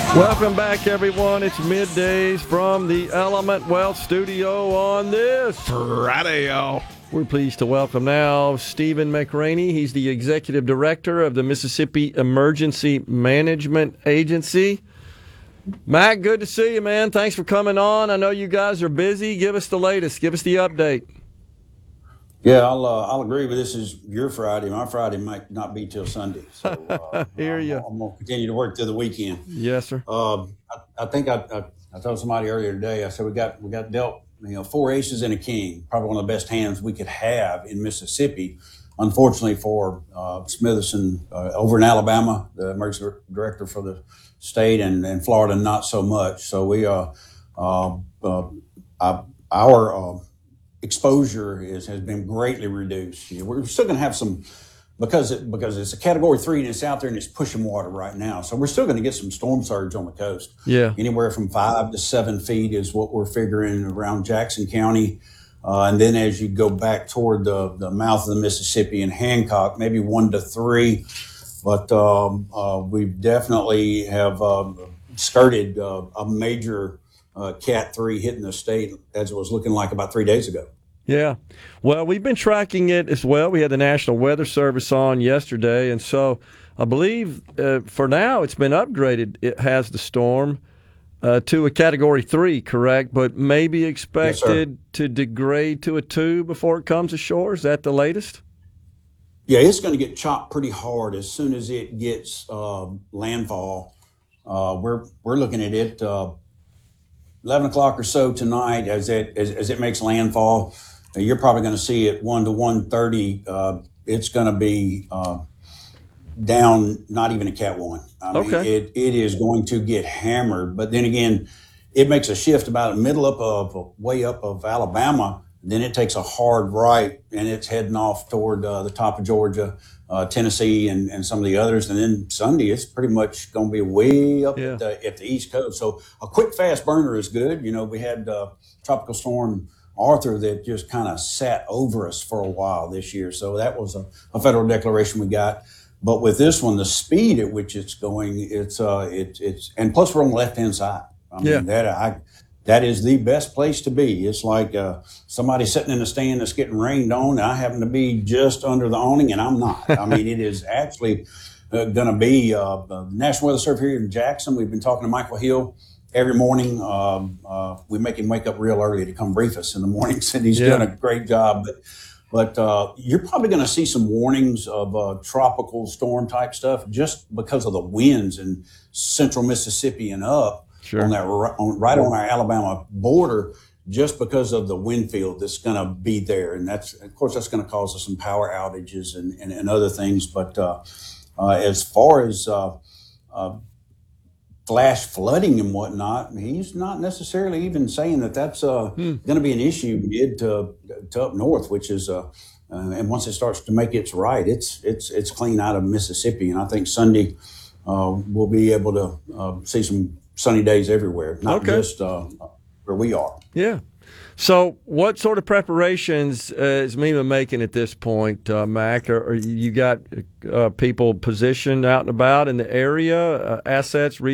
Welcome back, everyone. It's middays from the Element Wealth Studio on this Friday, y'all. We're pleased to welcome now Stephen McRaney. He's the Executive Director of the Mississippi Emergency Management Agency. Mac, good to see you, man. Thanks for coming on. I know you guys are busy. Give us the latest. Give us the update. Yeah, I'll agree, but this is your Friday. My Friday might not be till Sunday, so Hear you. I'm going to continue to work through the weekend. Yes, sir. I think I told somebody earlier today. I said we got dealt 4 aces and a king, probably one of the best hands we could have in Mississippi. Unfortunately for Smitherson over in Alabama, the emergency director for the state, and Florida not so much. So we our exposure has been greatly reduced. We're still going to have some, because it's a Category 3 and it's out there and it's pushing water right now. So we're still going to get some storm surge on the coast. Yeah. Anywhere from 5 to 7 feet is what we're figuring around Jackson County. And then as you go back toward the mouth of the Mississippi and Hancock, maybe 1 to 3. But we definitely have skirted a major Cat 3 hitting the state as it was looking like about 3 days ago. Yeah. Well, we've been tracking it as well. We had the National Weather Service on yesterday, and so I believe for now it's been upgraded. It has the storm to a Category 3, correct? But maybe expected to degrade to a 2 before it comes ashore. Is that the latest? Yeah, it's going to get chopped pretty hard as soon as it gets landfall. We're looking at it 11 o'clock or so tonight as it makes landfall. You're probably going to see it 1 to 1:30. It's going to be down, not even a Cat 1. I mean, it is going to get hammered. But then again, it makes a shift about way up of Alabama. Then it takes a hard right, and it's heading off toward the top of Georgia, Tennessee, and some of the others. And then Sunday, it's pretty much going to be way up at the East Coast. So a quick, fast burner is good. We had Tropical Storm Arthur that just kind of sat over us for a while this year. So that was a federal declaration we got. But with this one, the speed at which it's going, it's and plus we're on the left-hand side. I mean, that is the best place to be. It's like somebody sitting in a stand that's getting rained on. I happen to be just under the awning, and I'm not. I mean, it is actually going to be National Weather Service here in Jackson. We've been talking to Michael Hill every morning. We make him wake up real early to come brief us in the mornings, and he's done a great job. But you're probably going to see some warnings of tropical storm type stuff just because of the winds in central Mississippi and up. Sure. On right on our Alabama border, just because of the wind field that's going to be there. And that's going to cause us some power outages and other things. But as far as flash flooding and whatnot, he's not necessarily even saying that that's going to be an issue mid to up north, which is and once it starts to make its right, it's clean out of Mississippi. And I think Sunday we'll be able to see some sunny days everywhere, not just where we are. Yeah. So what sort of preparations is MEMA making at this point, Mac? Or you got people positioned out and about in the area, assets,